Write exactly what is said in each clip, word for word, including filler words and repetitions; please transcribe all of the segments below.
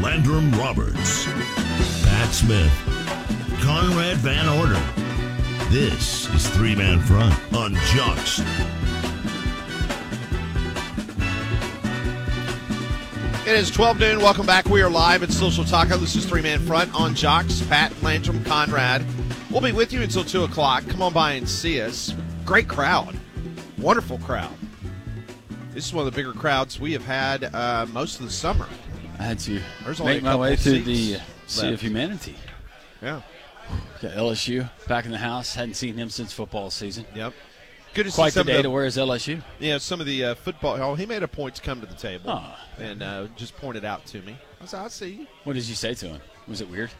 Landrum Roberts, Pat Smith, Conrad Van Order. This is Three Man Front on Jocks. It is twelve noon. Welcome back. We are live at Social Taco. This is Three Man Front on Jocks. Pat, Landrum, Conrad. We'll be with you until two o'clock. Come on by and see us. Great crowd. Wonderful crowd. This is one of the bigger crowds we have had uh, most of the summer. I had to There's only make a my couple way of through seats the Sea of left. Humanity. Yeah. Got L S U back in the house. Hadn't seen him since football season. Yep. Good to see Quite the some day of to the, wear his L S U. yeah, some of the uh, football. Oh, he made a point to come to the table Oh. and uh, just pointed out to me. I said, I see you. What did you say to him? Was it weird?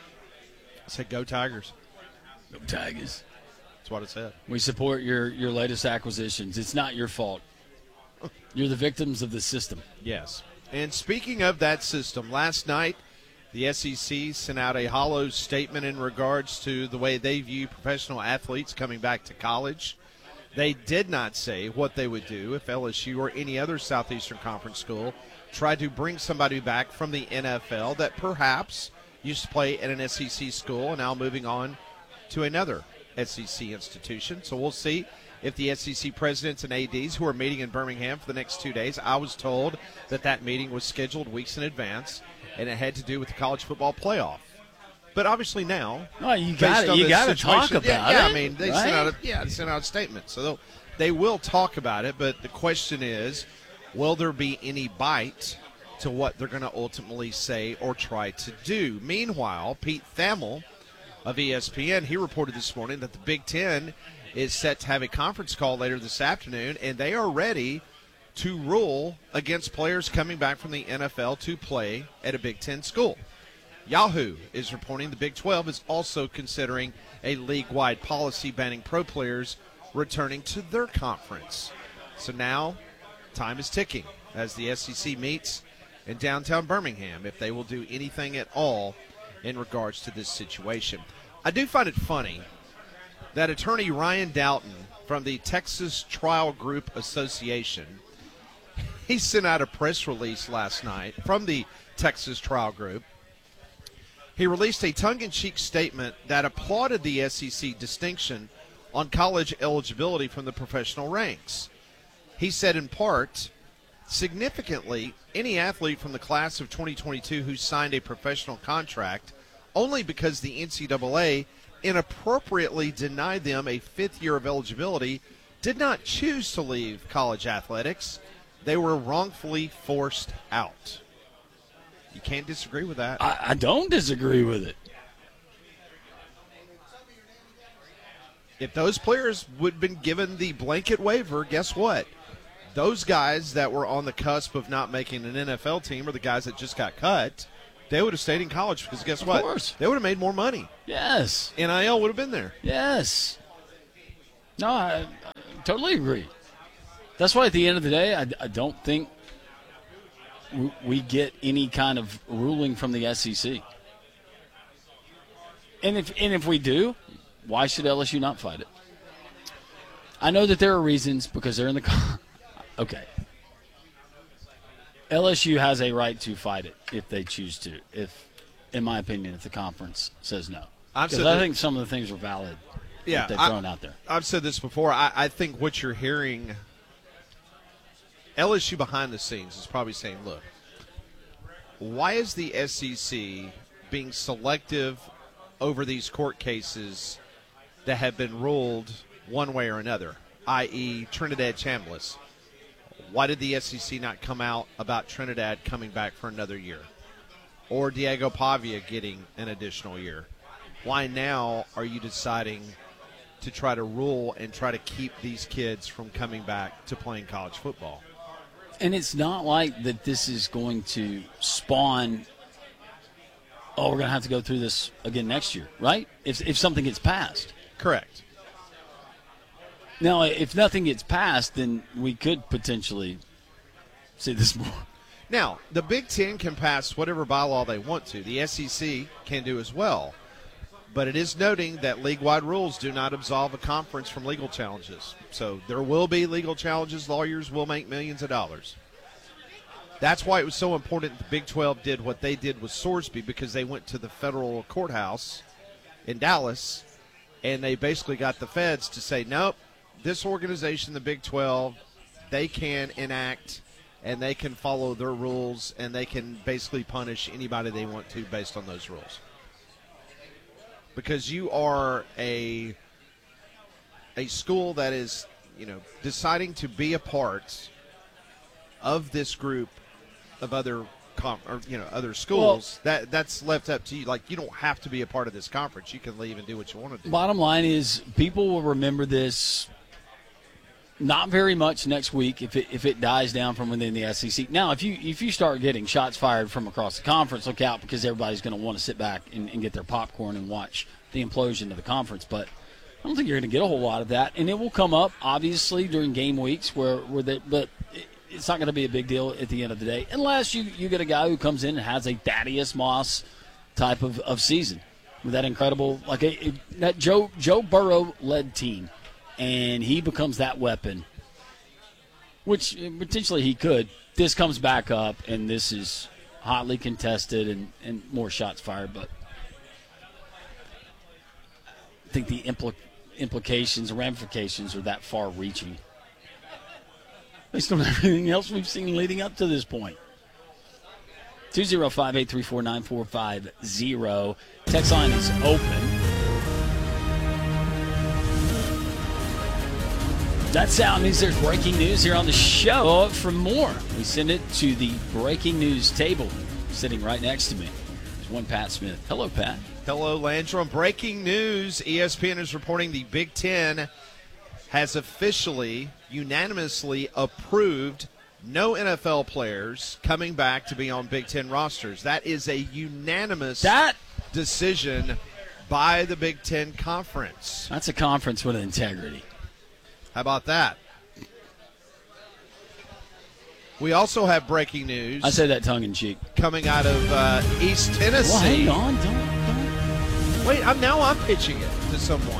I said, go Tigers. No Tigers. That's what I said. We support your, your latest acquisitions. It's not your fault. You're the victims of the system. Yes. And speaking of that system, last night the S E C sent out a hollow statement in regards to the way they view professional athletes coming back to college. They did not say what they would do if L S U or any other Southeastern Conference school tried to bring somebody back from the N F L that perhaps used to play at an S E C school and now moving on to another S E C institution. So we'll see if the S E C presidents and A Ds who are meeting in Birmingham for the next two days. I was told that that meeting was scheduled weeks in advance, and it had to do with the college football playoff. But obviously now, Oh, you based got on You this got to talk situation- about yeah, yeah, it. I mean, they right? sent out a, yeah, they sent out a statement, so they'll, they will talk about it. But the question is, will there be any bite to what they're going to ultimately say or try to do? Meanwhile, Pete Thamel of E S P N, he reported this morning that the Big Ten is set to have a conference call later this afternoon, and they are ready to rule against players coming back from the N F L to play at a Big Ten school. Yahoo is reporting the Big twelve is also considering a league-wide policy banning pro players returning to their conference. So now time is ticking as the S E C meets in downtown Birmingham if they will do anything at all in regards to this situation. I do find it funny that attorney Ryan Doughton from the Texas Trial Group Association, he sent out a press release last night from the Texas Trial Group. He released a tongue-in-cheek statement that applauded the S E C distinction on college eligibility from the professional ranks. He said in part, significantly, any athlete from the class of twenty twenty-two who signed a professional contract only because the N C double A inappropriately denied them a fifth year of eligibility did not choose to leave college athletics. They were wrongfully forced out. You can't disagree with that. I, I don't disagree with it. If those players would have been given the blanket waiver, guess what? Those guys that were on the cusp of not making an N F L team or the guys that just got cut, they would have stayed in college because guess Of what? course. They would have made more money. Yes. N I L would have been there. Yes. No, I, I totally agree. That's why at the end of the day, I, I don't think we, we get any kind of ruling from the S E C. And if and if we do, why should L S U not fight it? I know that there are reasons because they're in the con- okay. L S U has a right to fight it if they choose to. If, in my opinion, if the conference says no, I've because said I that- think some of the things are valid. Yeah, that they've I- thrown out there. I've said this before. I, I think what you're hearing, L S U behind the scenes is probably saying, look, why is the S E C being selective over these court cases that have been ruled one way or another, that is. Trinidad Chambliss? Why did the S E C not come out about Trinidad coming back for another year? Or Diego Pavia getting an additional year? Why now are you deciding to try to rule and try to keep these kids from coming back to playing college football? And it's not like that this is going to spawn, oh, we're going to have to go through this again next year, right? If if something gets passed. Correct. Now, if nothing gets passed, then we could potentially see this more. Now, the Big Ten can pass whatever bylaw they want to. The S E C can do as well. But it is noting that league-wide rules do not absolve a conference from legal challenges. So there will be legal challenges. Lawyers will make millions of dollars. That's why it was so important the Big twelve did what they did with Sorsby, because they went to the federal courthouse in Dallas, and they basically got the feds to say, nope, this organization, the Big twelve, they can enact and they can follow their rules, and they can basically punish anybody they want to based on those rules. Because you are a a school that is, you know, deciding to be a part of this group of other com- or, you know, other schools, well, that that's left up to you. Like, you don't have to be a part of this conference. You can leave and do what you want to do. Bottom line is, people will remember this not very much next week if it if it dies down from within the S E C. Now, if you if you start getting shots fired from across the conference, look out, because everybody's going to want to sit back and, and get their popcorn and watch the implosion of the conference. But I don't think you're going to get a whole lot of that, and it will come up obviously during game weeks where where they, but it, it's not going to be a big deal at the end of the day, unless you, you get a guy who comes in and has a Thaddeus Moss type of, of season with that incredible, like a, a, that Joe Joe Burrow led team, and he becomes that weapon, which potentially he could. This comes back up, and this is hotly contested and, and more shots fired, but I think the impl- implications, ramifications are that far-reaching based on everything else we've seen leading up to this point. two oh five, eight three four, nine four five zero. Text line is open. That sound means there's breaking news here on the show. For more, we send it to the breaking news table sitting right next to me. There's one Pat Smith. Hello, Pat. Hello, Landrum. Breaking news. E S P N is reporting the Big Ten has officially, unanimously approved no N F L players coming back to be on Big Ten rosters. That is a unanimous that, decision by the Big Ten Conference. That's a conference with integrity. How about that? We also have breaking news. I say that tongue-in-cheek. Coming out of uh, East Tennessee. Well, hang on. Don't, don't. Wait, I'm, now I'm pitching it to someone.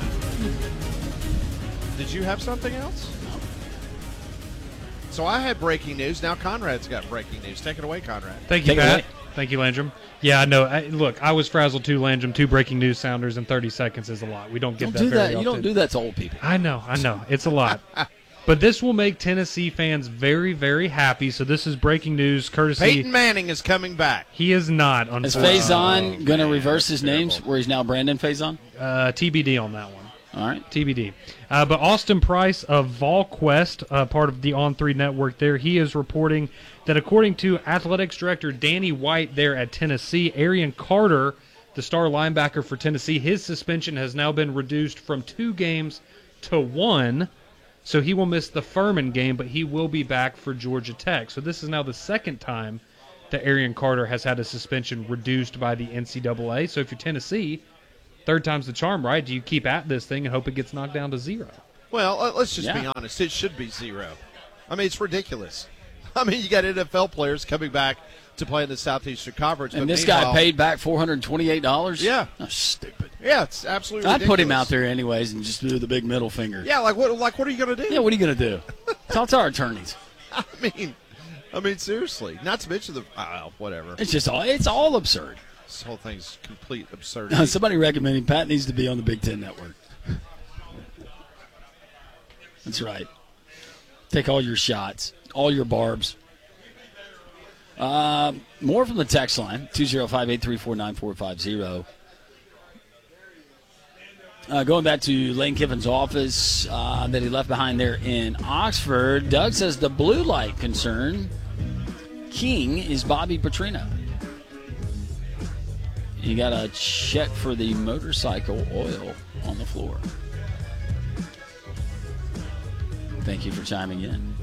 Did you have something else? No. So I had breaking news. Now Conrad's got breaking news. Take it away, Conrad. Thank you, Take Pat. Thank you, Landrum. Yeah, no, I, look, I was frazzled too, Landrum. Two breaking news sounders in thirty seconds is a lot. We don't get Don't that do very that. often. You don't do that to old people. I know, I know. It's a lot. But this will make Tennessee fans very, very happy. So this is breaking news courtesy. Peyton Manning is coming back. He is not, Is unfortunately. Faison Oh, going to man, reverse his terrible. names where he's now Brandon Faison? Uh, T B D on that one. All right. T B D. Uh, but Austin Price of VolQuest, uh, part of the On three network there, he is reporting that according to athletics director Danny White there at Tennessee, Arian Carter, the star linebacker for Tennessee, his suspension has now been reduced from two games to one. So he will miss the Furman game, but he will be back for Georgia Tech. So this is now the second time that Arian Carter has had a suspension reduced by the N C double A. So if you're Tennessee, third time's the charm, right? Do you keep at this thing and hope it gets knocked down to zero? Well, uh, let's just Yeah. be honest. It should be zero. I mean, it's ridiculous. I mean, you got N F L players coming back to play in the Southeastern Conference. And but this guy meanwhile- paid back four hundred twenty-eight dollars? Yeah. That's stupid. Yeah, it's absolutely I'd ridiculous. put him out there anyways and just do the big middle finger. Yeah, like what? Like what are you going to do? Yeah, what are you going to do? Talk to our attorneys. I mean, I mean, seriously. Not to mention the oh, whatever. It's just all, it's all absurd. This whole thing's complete absurdity. Somebody recommending Pat needs to be on the Big Ten Network. That's right. Take all your shots, all your barbs. Uh, more from the text line, two oh five, eight three four, nine four five zero. Uh, going back to Lane Kiffin's office uh, that he left behind there in Oxford, Doug says the blue light concern king is Bobby Petrino. You got a check for the motorcycle oil on the floor. Thank you for chiming in.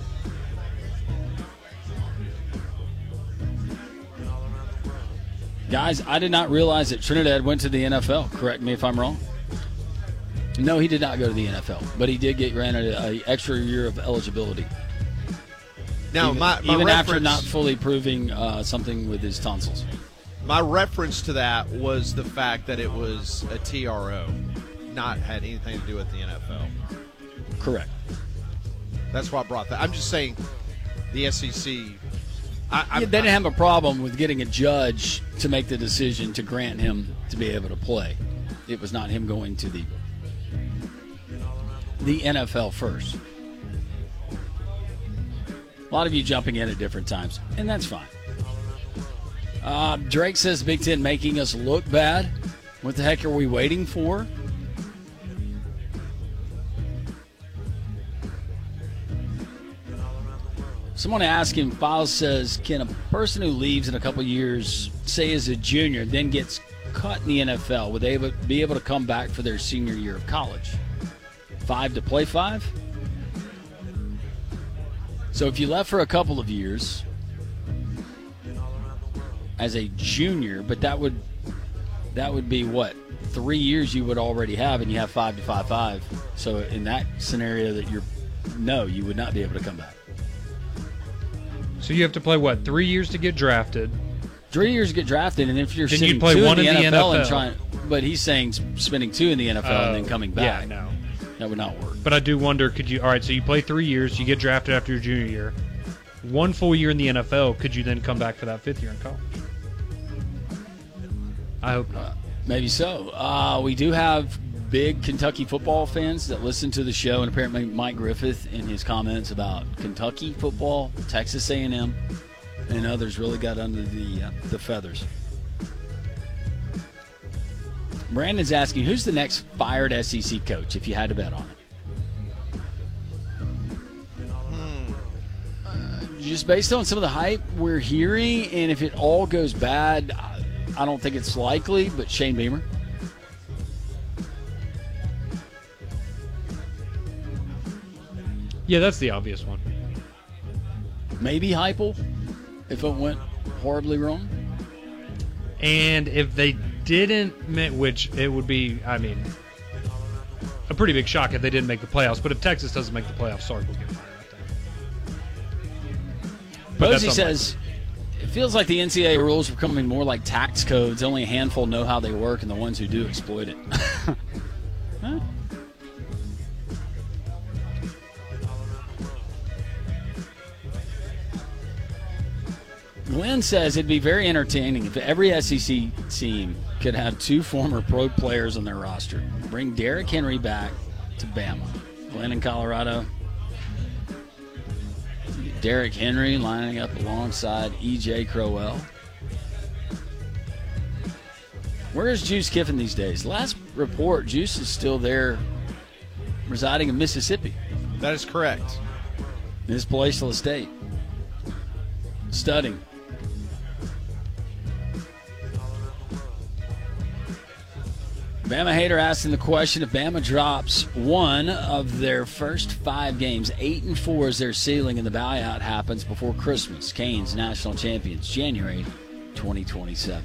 Guys, I did not realize that Trinidad went to the N F L. Correct me if I'm wrong. No, he did not go to the N F L, but he did get granted an extra year of eligibility. Now, even, my, my even after reference, not fully proving uh, something with his tonsils. my reference to that was the fact that it was a T R O, not had anything to do with the N F L. Correct. That's why I brought that. I'm just saying the S E C I, I, Yeah, they didn't have a problem with getting a judge to make the decision to grant him to be able to play. It was not him going to the the N F L first. A lot of you jumping in at different times, and that's fine. Uh, Drake says Big Ten making us look bad. What the heck are we waiting for? Someone asked him, Files says, can a person who leaves in a couple years, say as a junior, then gets cut in the N F L, would they be able to come back for their senior year of college? Five to play five? So if you left for a couple of years as a junior, but that would that would be what? Three years you would already have, and you have five to five five. So in that scenario that you're, no, you would not be able to come back. So you have to play, what, three years to get drafted? Three years to get drafted, and if you're Then sitting you'd play two one in the, in the N F L, N and F L. trying, but he's saying spending two in the N F L and then Oh, coming back. Yeah, no. That would not work. But I do wonder, could you, all right, so you play three years, you get drafted after your junior year. One full year in the N F L, could you then come back for that fifth year in college? I hope not. Maybe so. Uh, we do have big Kentucky football fans that listen to the show, and apparently Mike Griffith in his comments about Kentucky football, Texas A and M, and others really got under the uh, the feathers. Brandon's asking, who's the next fired S E C coach, if you had to bet on it? Uh, just based on some of the hype we're hearing, and if it all goes bad, I, I don't think it's likely, but Shane Beamer. Yeah, that's the obvious one. Maybe Heupel, if it went horribly wrong. And if they didn't, ma- which it would be, I mean, a pretty big shock if they didn't make the playoffs. But if Texas doesn't make the playoffs, Sark will get fired, I think. But Posey that's says, it feels like the N C double A rules are becoming more like tax codes. Only a handful know how they work, and the ones who do exploit it. Huh? Glenn says it'd be very entertaining if every S E C team could have two former pro players on their roster. Bring Derrick Henry back to Bama. Glenn in Colorado. Derrick Henry lining up alongside E J Crowell. Where is Juice Kiffin these days? Last report, Juice is still there residing in Mississippi. That is correct. In his palatial estate. Studying. Bama hater asking the question, if Bama drops one of their first five games, eight and four is their ceiling, and the buyout happens before Christmas. Canes national champions, January twenty twenty-seven.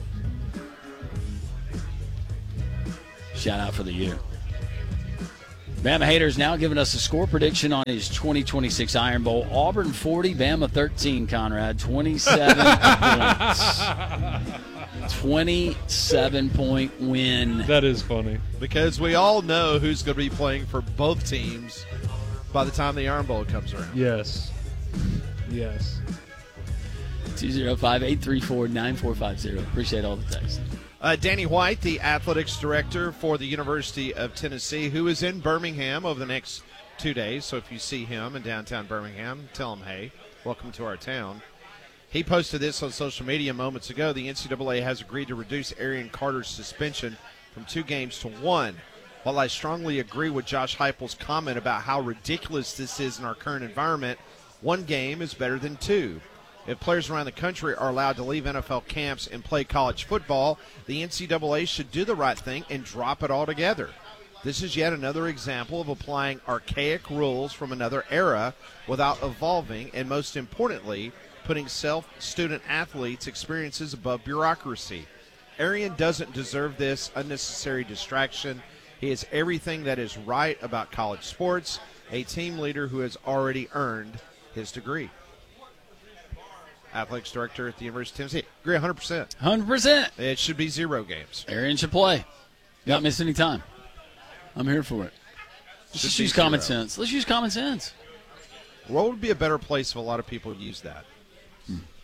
Shout out for the year. Bama haters now giving us a score prediction on his twenty twenty-six Iron Bowl. Auburn forty, Bama thirteen, Conrad. twenty-seven points. twenty-seven point win. That is funny. Because we all know who's going to be playing for both teams by the time the Iron Bowl comes around. Yes. Yes. two oh five, eight three four, nine four five zero. Appreciate all the text. Uh, Danny White, the athletics director for the University of Tennessee, who is in Birmingham over the next two days. So if you see him in downtown Birmingham, tell him, hey, welcome to our town. He posted this on social media moments ago. The N C double A has agreed to reduce Arian Carter's suspension from two games to one. While I strongly agree with Josh Heupel's comment about how ridiculous this is in our current environment, one game is better than two. If players around the country are allowed to leave N F L camps and play college football, the N C double A should do the right thing and drop it altogether. This is yet another example of applying archaic rules from another era without evolving and, most importantly, putting self-student athletes' experiences above bureaucracy. Arian doesn't deserve this unnecessary distraction. He is everything that is right about college sports, a team leader who has already earned his degree. Athletics director at the University of Tennessee. Agree one hundred percent. one hundred percent. It should be zero games. Arian should play. Not miss any time. I'm here for it. Let's just use common sense. Let's use common sense. What would be a better place if a lot of people use that?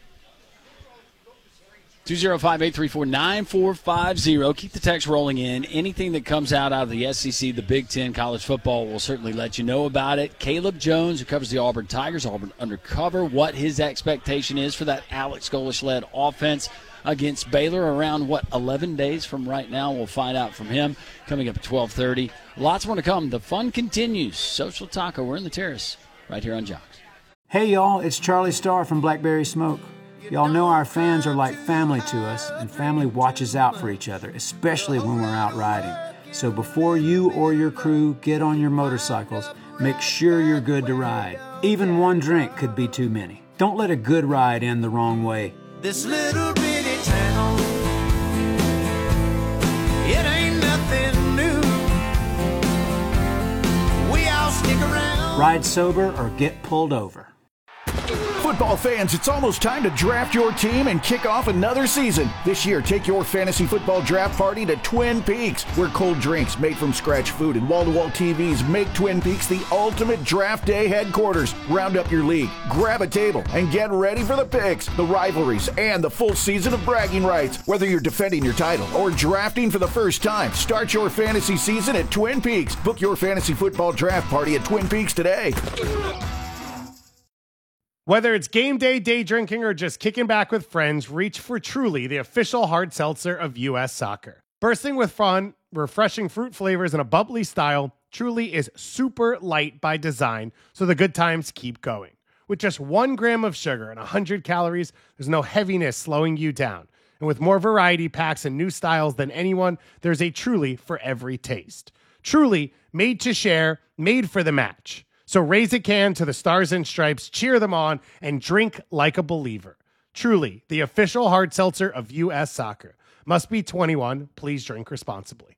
two oh five, eight three four, nine four five zero. Keep the text rolling in. Anything that comes out out of the S E C, the Big Ten, college football, we'll certainly let you know about it. Caleb Jones, who covers the Auburn Tigers, Auburn Undercover, what his expectation is for that Alex Golesh-led offense against Baylor around, what, eleven days from right now. We'll find out from him coming up at twelve thirty. Lots more to come. The fun continues. Social Taco, we're in the Terrace right here on Jocks. Hey, y'all, it's Charlie Starr from Blackberry Smoke. Y'all know our fans are like family to us, and family watches out for each other, especially when we're out riding. So before you or your crew get on your motorcycles, make sure you're good to ride. Even one drink could be too many. Don't let a good ride end the wrong way. This little bitty town, it ain't nothing new. We all stick around. Ride sober or get pulled over. Football fans, it's almost time to draft your team and kick off another season. This year, take your fantasy football draft party to Twin Peaks, where cold drinks, made from scratch food, and wall-to-wall T Vs make Twin Peaks the ultimate draft day headquarters. Round up your league, grab a table, and get ready for the picks, the rivalries, and the full season of bragging rights. Whether you're defending your title or drafting for the first time, start your fantasy season at Twin Peaks. Book your fantasy football draft party at Twin Peaks today. Whether it's game day, day drinking, or just kicking back with friends, reach for Truly, the official hard seltzer of U S Soccer. Bursting with fun, refreshing fruit flavors, and a bubbly style, Truly is super light by design, so the good times keep going. With just one gram of sugar and one hundred calories, there's no heaviness slowing you down. And with more variety packs and new styles than anyone, there's a Truly for every taste. Truly, made to share, made for the match. So raise a can to the Stars and Stripes, cheer them on, and drink like a believer. Truly, the official hard seltzer of U S Soccer. Must be twenty-one. Please drink responsibly.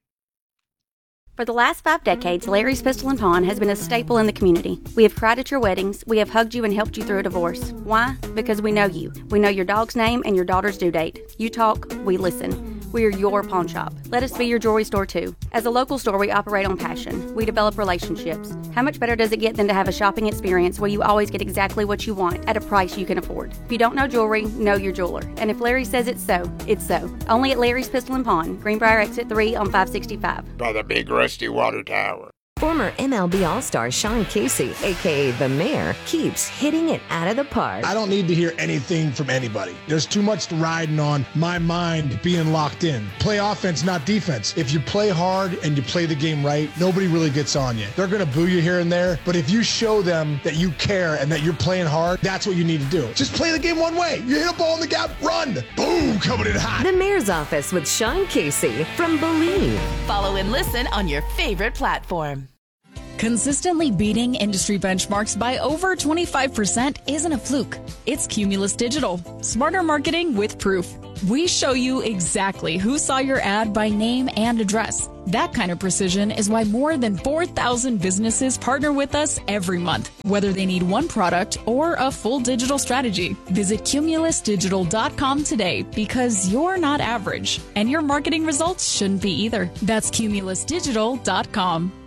For the last five decades, Larry's Pistol and Pawn has been a staple in the community. We have cried at your weddings. We have hugged you and helped you through a divorce. Why? Because we know you. We know your dog's name and your daughter's due date. You talk, we listen. We are your pawn shop. Let us be your jewelry store too. As a local store, we operate on passion. We develop relationships. How much better does it get than to have a shopping experience where you always get exactly what you want at a price you can afford? If you don't know jewelry, know your jeweler. And if Larry says it's so, it's so. Only at Larry's Pistol and Pawn, Greenbrier Exit three on five sixty-five. By the big rusty water tower. Former M L B All-Star Sean Casey, a k a. The Mayor, keeps hitting it out of the park. I don't need to hear anything from anybody. There's too much riding on my mind being locked in. Play offense, not defense. If you play hard and you play the game right, nobody really gets on you. They're going to boo you here and there, but if you show them that you care and that you're playing hard, that's what you need to do. Just play the game one way. You hit a ball in the gap, run. Boom, coming in hot. The Mayor's Office with Sean Casey from Believe. Follow and listen on your favorite platform. Consistently beating industry benchmarks by over twenty-five percent isn't a fluke. It's Cumulus Digital. Smarter marketing with proof. We show you exactly who saw your ad by name and address. That kind of precision is why more than four thousand businesses partner with us every month, whether they need one product or a full digital strategy. Visit cumulus digital dot com today because you're not average, and your marketing results shouldn't be either. That's cumulus digital dot com.